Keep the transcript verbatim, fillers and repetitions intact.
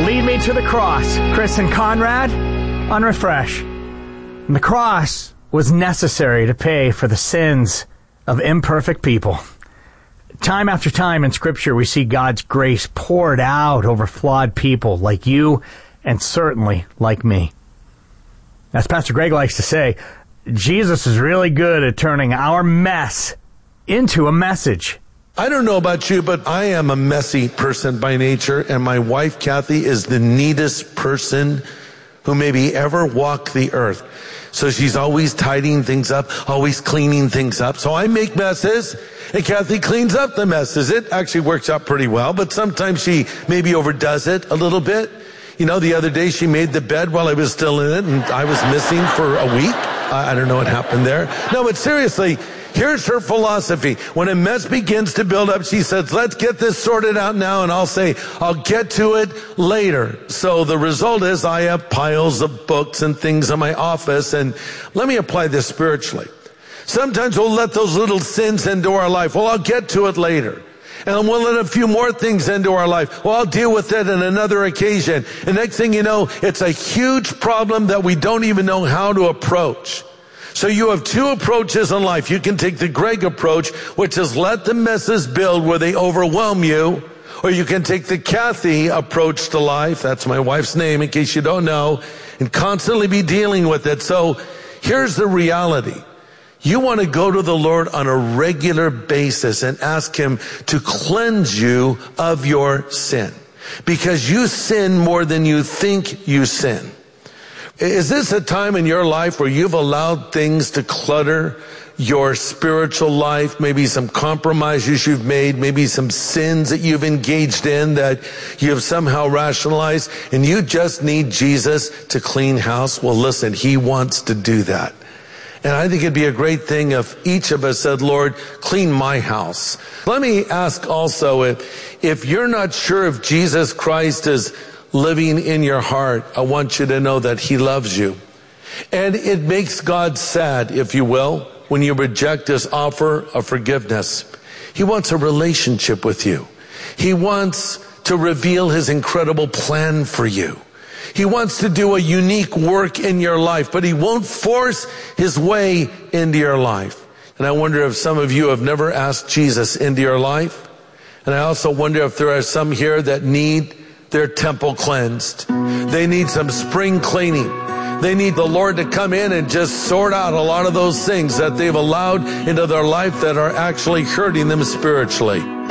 Lead Me to the Cross, Chris and Conrad on Refresh. And the cross was necessary to pay for the sins of imperfect people. Time after time in Scripture, we see God's grace poured out over flawed people like you and certainly like me. As Pastor Greg likes to say, Jesus is really good at turning our mess into a message. I don't know about you, but I am a messy person by nature, and my wife, Kathy, is the neatest person who maybe ever walked the earth. So she's always tidying things up, always cleaning things up. So I make messes, and Kathy cleans up the messes. It actually works out pretty well, but sometimes she maybe overdoes it a little bit. You know, the other day she made the bed while I was still in it, and I was missing for a week. I don't know what happened there. No, but seriously, here's her philosophy. When a mess begins to build up, she says, let's get this sorted out now. And I'll say, I'll get to it later. So the result is I have piles of books and things in my office. And let me apply this spiritually. Sometimes we'll let those little sins into our life. Well, I'll get to it later. And we'll let a few more things into our life. Well, I'll deal with it on another occasion. And next thing you know, it's a huge problem that we don't even know how to approach. So you have two approaches in life. You can take the Greg approach, which is let the messes build where they overwhelm you. Or you can take the Kathy approach to life. That's my wife's name in case you don't know. And constantly be dealing with it. So here's the reality. You want to go to the Lord on a regular basis and ask Him to cleanse you of your sin. Because you sin more than you think you sin. Is this a time in your life where you've allowed things to clutter your spiritual life? Maybe some compromises you've made, maybe some sins that you've engaged in that you have somehow rationalized, and you just need Jesus to clean house? Well, listen, He wants to do that. And I think it'd be a great thing if each of us said, Lord, clean my house. Let me ask also, if, if you're not sure if Jesus Christ is living in your heart, I want you to know that He loves you. And it makes God sad, if you will, when you reject His offer of forgiveness. He wants a relationship with you. He wants to reveal His incredible plan for you. He wants to do a unique work in your life, but He won't force His way into your life. And I wonder if some of you have never asked Jesus into your life. And I also wonder if there are some here that need their temple cleansed. They need some spring cleaning. They need the Lord to come in and just sort out a lot of those things that they've allowed into their life that are actually hurting them spiritually.